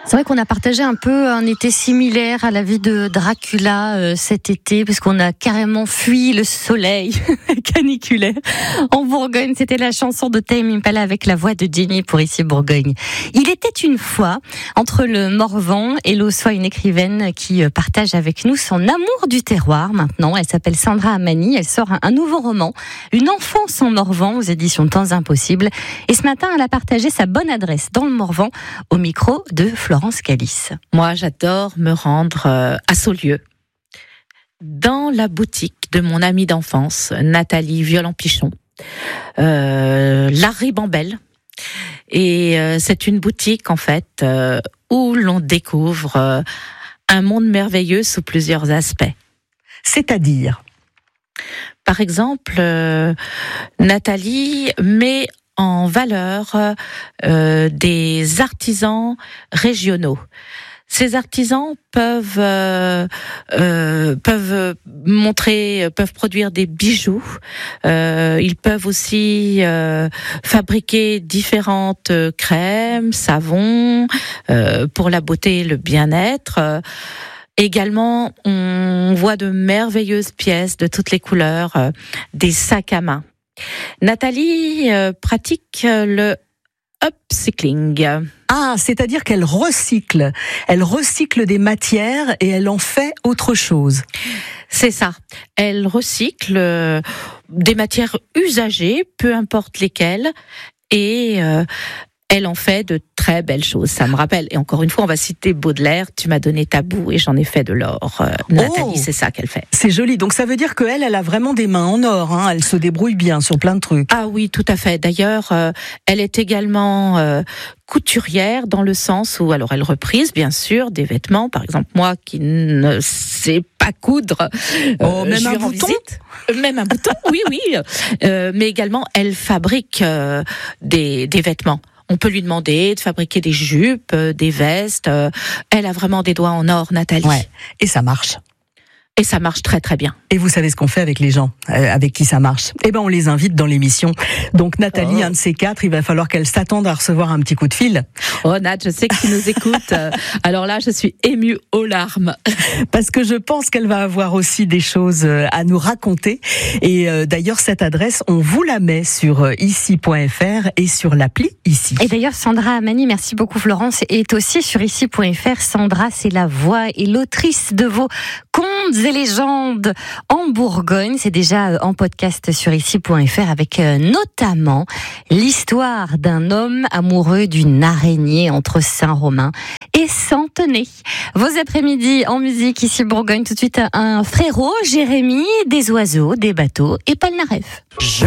C'est vrai qu'on a partagé un peu un été similaire à la vie de Dracula cet été, parce qu'on a carrément fui le soleil caniculaire en Bourgogne. C'était la chanson de Tame Impala avec la voix de Jenny pour Ici Bourgogne. Il était une fois entre le Morvan et l'Aussois, une écrivaine qui partage avec nous son amour du terroir maintenant. Elle s'appelle Sandra Amani. Elle sort un nouveau roman, Une enfance en Morvan, aux éditions Temps Impossibles. Et ce matin, elle a partagé sa bonne adresse dans le Morvan au micro de Florence Calice. Moi, j'adore me rendre à Saulieu, dans la boutique de mon amie d'enfance, Nathalie Violent-Pichon, la Ribambelle. Et c'est une boutique, en fait, où l'on découvre un monde merveilleux sous plusieurs aspects. C'est-à-dire ? Par exemple, Nathalie met en valeur des artisans régionaux. Ces artisans peuvent produire des bijoux. Ils peuvent aussi fabriquer différentes crèmes, savons pour la beauté et le bien-être. Également, on voit de merveilleuses pièces de toutes les couleurs, des sacs à main. Nathalie pratique le upcycling. Ah, c'est-à-dire qu'elle recycle. Elle recycle des matières et elle en fait autre chose. C'est ça. Elle recycle des matières usagées, peu importe lesquelles, et elle en fait de très belles choses. Ça me rappelle, et encore une fois, on va citer Baudelaire, tu m'as donné ta boue et j'en ai fait de l'or. Nathalie, c'est ça qu'elle fait. C'est joli. Donc ça veut dire qu'elle, elle a vraiment des mains en or. Hein. Elle se débrouille bien sur plein de trucs. Ah oui, tout à fait. D'ailleurs, elle est également couturière dans le sens où, alors elle reprise bien sûr des vêtements. Par exemple, moi qui ne sais pas coudre, même un bouton. Même un bouton, oui. Mais également, elle fabrique des vêtements. On peut lui demander de fabriquer des jupes, des vestes. Elle a vraiment des doigts en or, Nathalie. Ouais. Et ça marche. Et ça marche très très bien. Et vous savez ce qu'on fait avec les gens avec qui ça marche ? Eh ben, on les invite dans l'émission. Donc Nathalie, un de ces quatre, il va falloir qu'elle s'attende à recevoir un petit coup de fil. Oh Nat, je sais que tu nous écoutes. Alors là, je suis émue aux larmes. Parce que je pense qu'elle va avoir aussi des choses à nous raconter. Et d'ailleurs, cette adresse, on vous la met sur ici.fr et sur l'appli Ici. Et d'ailleurs, Sandra Amani, merci beaucoup Florence, est aussi sur ici.fr. Sandra, c'est la voix et l'autrice de vos contes et légendes en Bourgogne. C'est déjà en podcast sur ici.fr avec notamment l'histoire d'un homme amoureux d'une araignée entre Saint-Romain et Centenay. Vos après-midi en musique ici Bourgogne, tout de suite un frérot, Jérémy, des oiseaux, des bateaux et Paul Naref.